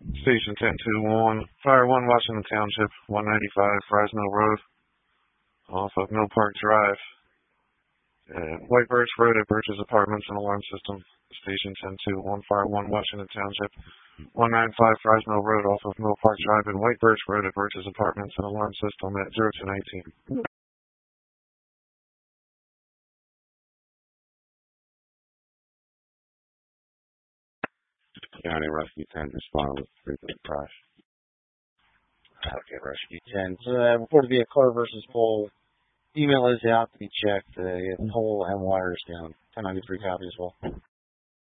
Station 1021, Fire 1, Washington Township, 195 Fresno Road, off of Mill Park Drive. And White Birch Road at Birch's Apartments and Alarm System. Station 1021, Fire 1, Washington Township, 195 Fresno Road, off of Mill Park Drive. And White Birch Road at Birch's Apartments and Alarm System at 0219. County Rescue 10 responded with frequent crash. Okay, Rescue 10. So reported to be a car versus pole. Email is out to be checked. Pole and wires down. 1093 copy as well.